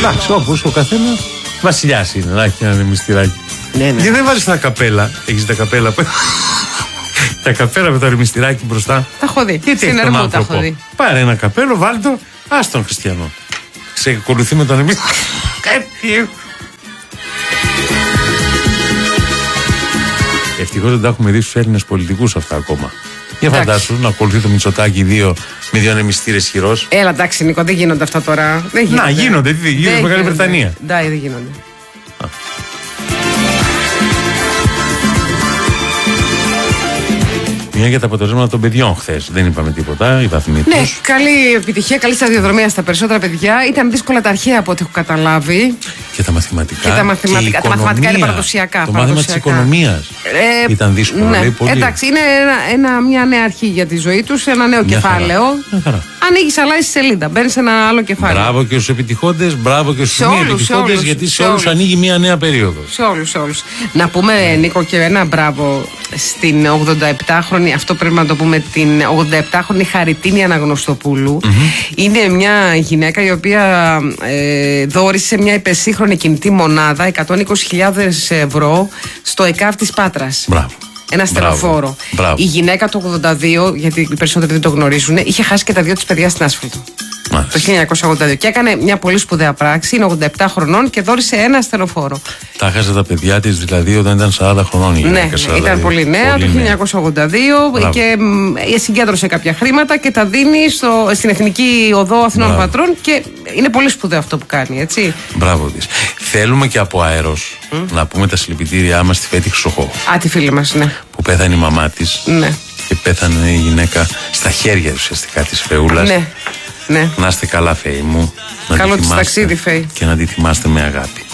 Εντάξει, όπως ο καθένας βασιλιάς είναι, να έχει ένα ανεμιστηράκι. Ναι. Γιατί δεν βάζεις τα καπέλα, έχεις τα καπέλα που. Τα καπέλα με το ανεμιστηράκι μπροστά. Τα έχω δει. Γιατί στην Ερμού τα έχω δει. Πάρε ένα καπέλο, βάλει το, ας τον Χριστιανό. Σε ακολουθεί με το ανεμιστηράκι. Ευτυχώς δεν τα έχουμε δει στους Έλληνες πολιτικούς αυτά ακόμα. Για φαντάσου να ακολουθεί το Μητσοτάκη με δύο ανεμιστήρες χειρός. Έλα, εντάξει, Νίκο, δεν γίνονται αυτά τώρα. Δεν γίνονται. Να γίνονται, τι γίνονται στη Μεγάλη Βρετανία. Δεν γίνονται. Μια για τα αποτελέσματα των παιδιών χθες. Δεν είπαμε τίποτα, οι βαθμοί τους. Ναι, καλή επιτυχία, καλή σταδιοδρομία στα περισσότερα παιδιά. Ήταν δύσκολα τα αρχαία από ό,τι έχω καταλάβει. Και τα μαθηματικά. Και τα μαθηματικά είναι παραδοσιακά. Το μάθημα της οικονομίας ήταν δύσκολο, ναι. λέει πολύ. Εντάξει, είναι μια νέα αρχή για τη ζωή τους, ένα νέο κεφάλαιο. Ανοίγεις, αλλάζεις σελίδα, μπαίνεις σε ένα άλλο κεφάλαιο. Μπράβο και στους επιτυχώντες, μπράβο και στους μη επιτυχώντες, γιατί σε όλους ανοίγει μια νέα περίοδο. Σε όλους. Να πούμε, Νίκο, και ένα μπράβο στην 87χρονη, αυτό πρέπει να το πούμε, την 87χρονη Χαριτίνη Αναγνωστοπούλου. Είναι μια γυναίκα η οποία δώρισε μια υπερσύγχρονη κινητή μονάδα 120.000 ευρώ στο ΕΚΑΒ της Πάτρας. Μπράβο. Ένα στενοφόρο. Η γυναίκα το 82, γιατί οι περισσότεροι δεν το γνωρίζουν, είχε χάσει και τα δύο της παιδιά στην άσφαλτο. Το 1982. Και έκανε μια πολύ σπουδαία πράξη. Είναι 87 χρονών και δώρισε ένα στενοφόρο. Τα χάσε τα παιδιά της δηλαδή όταν ήταν 40 χρονών. Ναι, ήταν πολύ νέα το 1982 και συγκέντρωσε κάποια χρήματα και τα δίνει στην Εθνική Οδό Αθηνών Πατρών και είναι πολύ σπουδαίο αυτό που κάνει, έτσι. Μπράβο της. Θέλουμε και από αέρος να πούμε τα συλληπιτήριά μας στη Φέτη Χρυσοχώου. Τη φίλη μας, ναι. Που πέθανε η μαμά της. Ναι. Και πέθανε η γυναίκα στα χέρια ουσιαστικά της Φεούλας. Ναι. Να είστε καλά, Φέη μου. Καλό της ταξίδι, Φέη. Και να τη θυμάστε με αγάπη.